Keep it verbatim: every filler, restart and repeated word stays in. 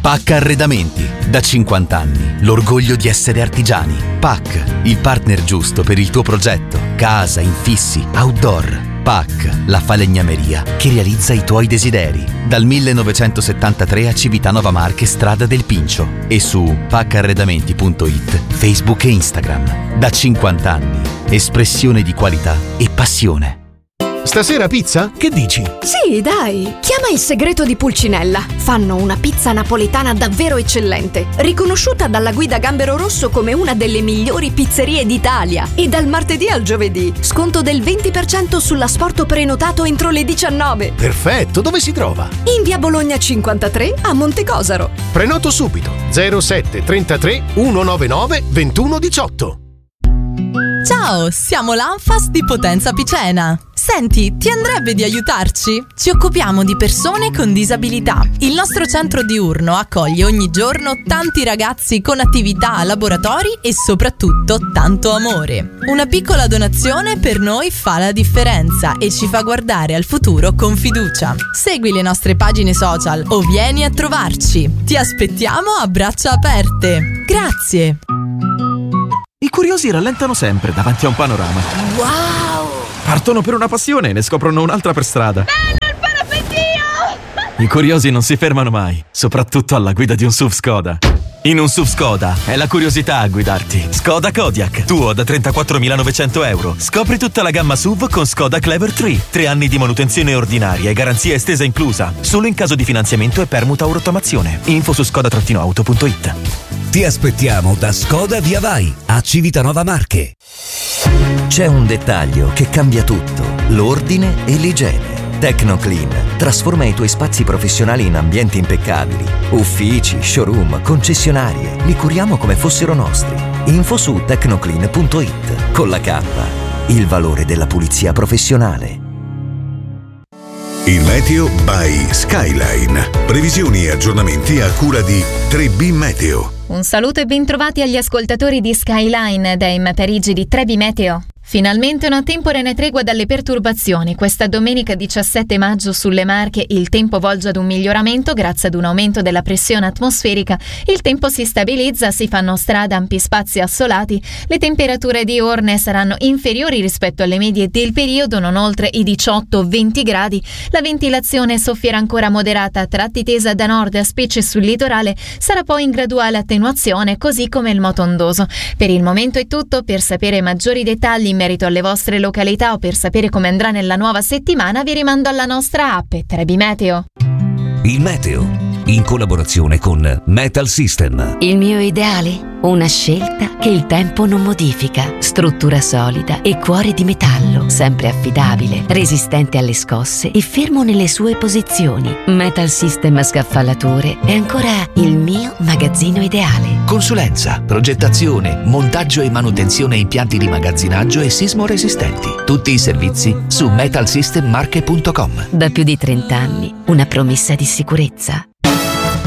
P A C Arredamenti, da cinquanta anni, l'orgoglio di essere artigiani. P A C, il partner giusto per il tuo progetto, casa, infissi, outdoor. P A C, la falegnameria che realizza i tuoi desideri. Dal millenovecentosettantatré a Civitanova Marche, strada del Pincio, e su pacarredamenti punto it, Facebook e Instagram. Da cinquanta anni, espressione di qualità e passione. Stasera pizza? Che dici? Sì, dai! Chiama Il Segreto di Pulcinella. Fanno una pizza napoletana davvero eccellente, riconosciuta dalla guida Gambero Rosso come una delle migliori pizzerie d'Italia. E dal martedì al giovedì, sconto del venti per cento sull'asporto prenotato entro le diciannove. Perfetto, dove si trova? In via Bologna cinquantatré a Montecosaro. Prenoto subito. zero sette trentatré centonovantanove ventuno diciotto. Ciao, siamo l'Anfas di Potenza Picena. Senti, ti andrebbe di aiutarci? Ci occupiamo di persone con disabilità. Il nostro centro diurno accoglie ogni giorno tanti ragazzi con attività, laboratori e soprattutto tanto amore. Una piccola donazione per noi fa la differenza e ci fa guardare al futuro con fiducia. Segui le nostre pagine social o vieni a trovarci. Ti aspettiamo a braccia aperte. Grazie! I curiosi rallentano sempre davanti a un panorama. Wow! Partono per una passione e ne scoprono un'altra per strada. Bello il parapettino! I curiosi non si fermano mai, soprattutto alla guida di un S U V Skoda. In un S U V Skoda è la curiosità a guidarti. Skoda Kodiaq, tuo da trentaquattromilanovecento euro. Scopri tutta la gamma S U V con Skoda Clever tre. Tre anni di manutenzione ordinaria e garanzia estesa inclusa. Solo in caso di finanziamento e permuta o rottamazione. Info su skoda auto punto it. Ti aspettiamo da Skoda Via Vai, a Civitanova Marche. C'è un dettaglio che cambia tutto: l'ordine e l'igiene. Tecnoclean trasforma i tuoi spazi professionali in ambienti impeccabili. Uffici, showroom, concessionarie, li curiamo come fossero nostri. Info su tecnoclean punto it. Con la K, il valore della pulizia professionale. Il meteo by Skyline. Previsioni e aggiornamenti a cura di tre B Meteo. Un saluto e bentrovati agli ascoltatori di Skyline dai Parigi di tre B Meteo. Finalmente una temporanea tregua dalle perturbazioni. Questa domenica diciassette maggio sulle Marche il tempo volge ad un miglioramento grazie ad un aumento della pressione atmosferica. Il tempo si stabilizza, si fanno strada ampi spazi assolati. Le temperature diurne saranno inferiori rispetto alle medie del periodo, non oltre i diciotto venti gradi. La ventilazione soffierà ancora moderata a tratti tesa da nord, specie sul litorale, sarà poi in graduale attenuazione, così come il moto ondoso. Per il momento è tutto. Per sapere maggiori dettagli in merito alle vostre località o per sapere come andrà nella nuova settimana, vi rimando alla nostra app tre B Meteo. Il meteo, in collaborazione con Metal System. Il mio ideale? Una scelta che il tempo non modifica. Struttura solida e cuore di metallo, sempre affidabile, resistente alle scosse e fermo nelle sue posizioni. Metal System Scaffalature è ancora il mio magazzino ideale. Consulenza, progettazione, montaggio e manutenzione impianti di magazzinaggio e sismo resistenti. Tutti i servizi su metal system marche punto com. Da più di trenta anni, una promessa di sicurezza.